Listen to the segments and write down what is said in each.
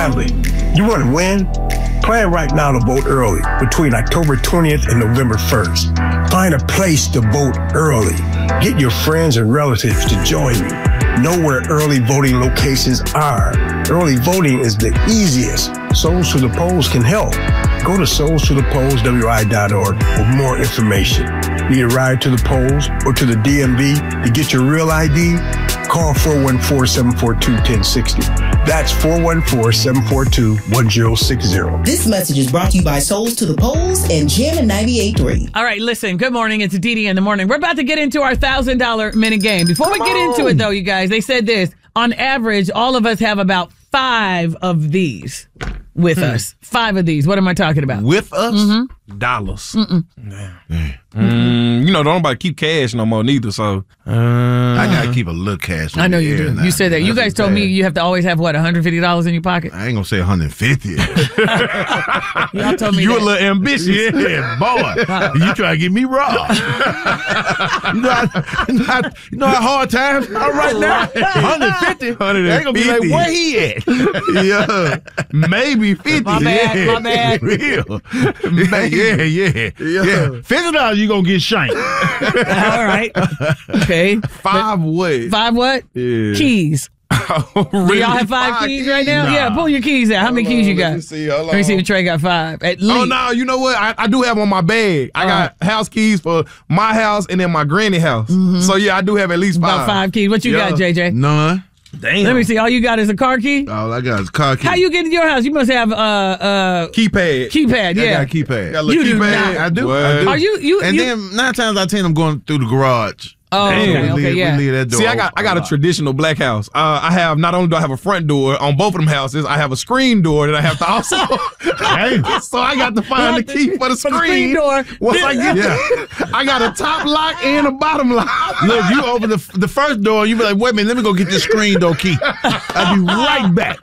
badly. You want to win? Plan right now to vote early between October 20th and November 1st. Find a place to vote early. Get your friends and relatives to join you. Know where early voting locations are. Early voting is the easiest. Souls to the Polls can help. Go to soulstothepollswi.org for more information. Need a ride to the polls or to the DMV to get your real ID? Call 414-742-1060. That's 414-742-1060. This message is brought to you by Souls to the Polls and Jam 98.3. All right, listen. Good morning. It's Didi in the morning. We're about to get into our $1,000 minute game. Before we get into it, though, you guys, they said this. On average, all of us have about 5 of these with us. 5 of these. What am I talking about? With us? Mm-hmm. Dollars. You know, don't nobody keep cash no more neither, so. I got to keep a little cash. I know you do. Now. You said that. You guys told me you have to always have, what, $150 in your pocket? I ain't going to say 150. Y'all told me you that. a little ambitious. Yeah, boy. You try to get me robbed. you know how hard times are right now? 150. They going to be like, where he at? Yeah. Maybe 50. My bad. Real. Yeah. $50 you going to get shanked. All right. Okay. 5 what? 5 what? Yeah. Keys. Oh, Do really? y'all have 5 keys right now? Nah. Yeah, pull your keys out. How many keys you got? Let me see. Hold Let me see on. if Trey got 5. At least. Oh, no, you know what? I do have on my bag. I got house keys for my house and then my granny house. So, yeah, I do have at least 5. About 5 keys. What you got, JJ? None. Damn. Let me see. All you got is a car key? All I got is car key. How you get in your house? You must have Keypad. keypad, I yeah. got a keypad. Got a little You do keypad. not. I do. What? I do. Are you And then 9 times out of 10, I'm going through the garage. Oh, Damn. okay, yeah. We leave that door See, I got a open. traditional black house. I have, not only do I have a front door on both of them houses, I have a screen door that I have to also. So I got to find the key for the screen door. Once I get there, I got a top lock and a bottom lock. Look, you open the first door, you be like, wait a minute, let me go get this screen door key. I'll be right back.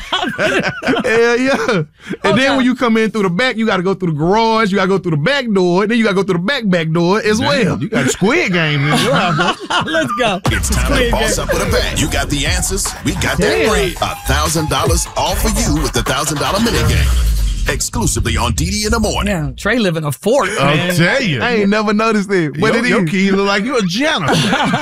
Hell yeah. And then when you come in through the back, you got to go through the garage, you got to go through the back door, then you got to go through the back door as well. You got Squid Game in your house. Let's go. It's time to boss up with a bang. You got the answers. We got that bread. $1,000 all for you with the $1,000 minigame. Exclusively on Didi in the morning. Yeah, Trey live in a fort, man. I'll tell you. I ain't never noticed it. But Your key look like you a janitor.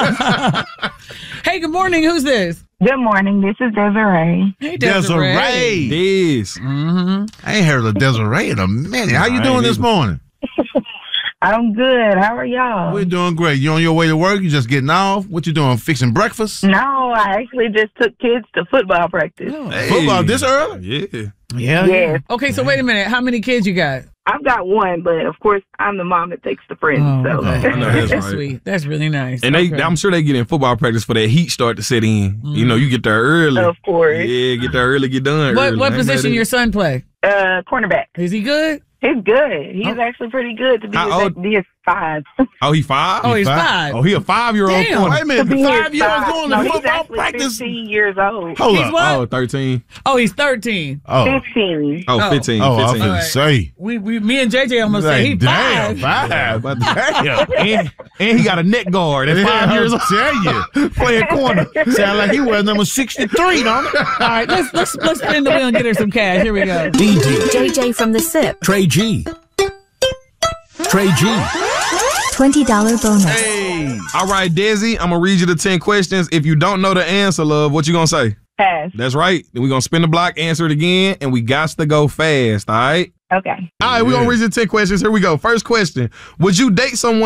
Hey, good morning. Who's this? Good morning. This is Desiree. Hey, Desiree. Desiree. Yes. I ain't heard of Desiree in a minute. How you doing this morning? I'm good. How are y'all? We're doing great. You on your way to work? You just getting off? What you doing? Fixing breakfast? No, I actually just took kids to football practice. Hey. Football this early? Yeah. Yeah. Yes. Okay, so wait a minute. How many kids you got? I've got one, but of course, I'm the mom that takes the friends. So. I know that's That's right. sweet. That's really nice. And Okay. I'm sure they get in football practice for that heat start to set in. You know, you get there early. Of course. Yeah, get there early, get done early. What Ain't position that your it? son play? Cornerback. Is he good? He's good. He's actually pretty good to be How old? his 5. Oh, he 5? Oh, he's 5. Oh, he a 5-year-old Damn. corner. Wait a minute. To be 5 his years 5. going No, to he's football actually practice? 15 years old. Hold He's up. what? Oh, 13. Oh, he's 13. Oh, 15. Oh, 15. oh, I was 15. going to say. Me and JJ almost said he Damn, 5. 5. But Damn. and he got a net guard at 5 years old. tell you. Playing corner. Sound like he wears number 63, don't it? All right, let's spin the wheel and get her some cash. Here we go. JJ from the SIP. Trey G. Trey G. $20 bonus. Hey. All right, Desi, I'm going to read you the 10 questions. If you don't know the answer, love, what you going to say? Pass. That's right. Then we're going to spin the block, answer it again, and we got to go fast, all right? Okay. All right, we're going to read you the 10 questions. Here we go. First question. Would you date someone